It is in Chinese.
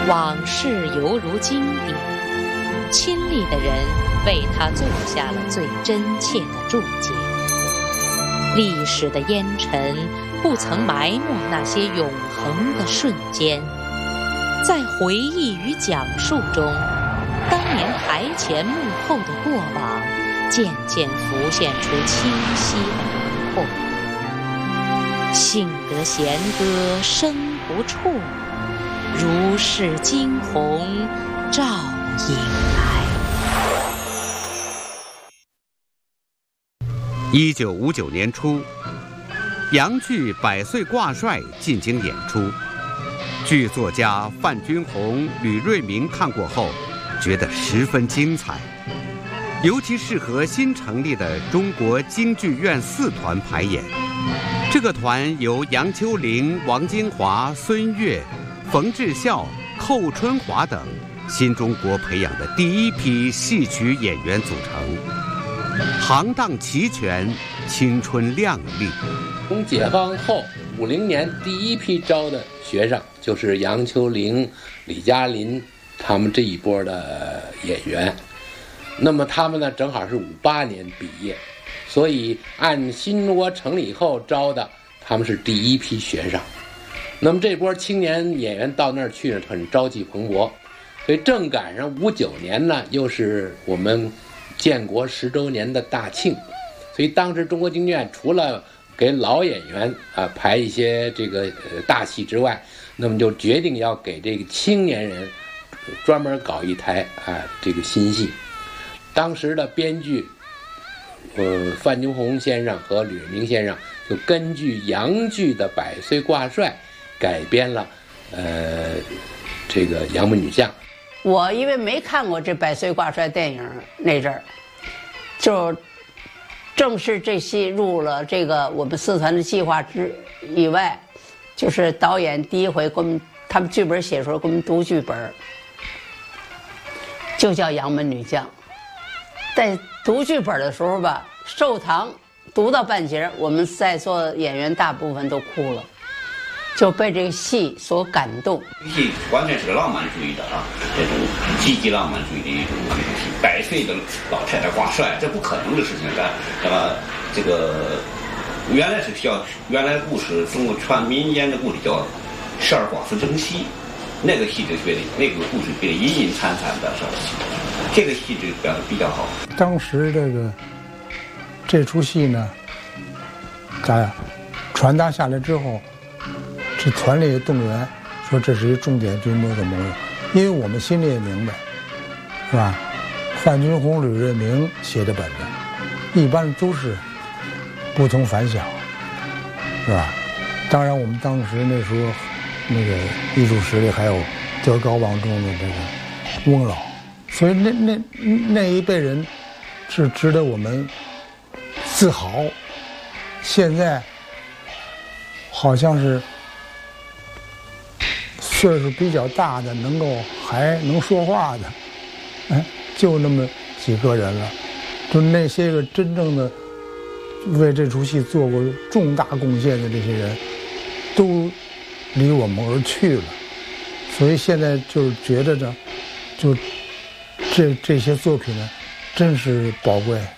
往事犹如经典，亲历的人为他做下了最真切的注解。历史的烟尘不曾埋没那些永恒的瞬间，在回忆与讲述中，当年台前幕后的过往渐渐浮现出清晰的轮廓。幸得弦歌声不辍，如是惊鸿照影来。 1959年初，洋剧《百岁挂帅》进京演出，剧作家范君宏、吕瑞明看过后，觉得十分精彩，尤其适合新成立的中国京剧院4团排演。这个团由杨秋玲、王金华、孙越、冯志孝、寇春华等新中国培养的第一批戏曲演员组成，行当齐全，青春靓丽。 从解放后50年第一批招的学生就是杨秋玲、李嘉林他们这一波的演员。那么他们呢，正好是58年毕业，所以按新中国成立以后招的，他们是第一批学生。那么这波青年演员到那儿去呢，很朝气蓬勃，所以正赶上59年呢，又是我们建国10周年的大庆，所以当时中国京剧院除了给老演员排一些这个大戏之外，那么就决定要给这个青年人专门搞一台这个新戏。当时的编剧范君宏先生和吕瑞明先生就根据洋剧的《百岁挂帅》改编了这个《杨门女将》。 我因为没看过这《百岁挂帅》电影那阵儿，就正是这戏入了这个我们4团的计划之以外，就是导演第一回给我们他们剧本写出来给我们读剧本，就叫《杨门女将》。在读剧本的时候吧，寿堂读到半截，我们在座演员大部分都哭了，就被这个戏所感动。 戏完全是个浪漫主义的这种积极浪漫主义的一种100岁的老太太挂帅，这不可能的事情。这个原来故事，中国传民间的故事叫12寡妇争戏，那个戏就觉得那个故事觉得阴阴惨惨的，这个戏就表现比较好。 当时这出戏呢，传达下来之后，这团里动员说这是一重点军模的模样，因为我们心里也明白，是吧？范君宏、吕瑞明写的本子，一般都是不同凡响，是吧？当然，我们当时那时候那个艺术实力还有德高望重的这个翁老，所以那一辈人是值得我们自豪。现在好像是岁数比较大的，还能说话的，就那么几个人了。就那些个真正的为这出戏做过重大贡献的这些人，都离我们而去了。所以现在就是觉得呢，就这些作品呢，真是宝贵。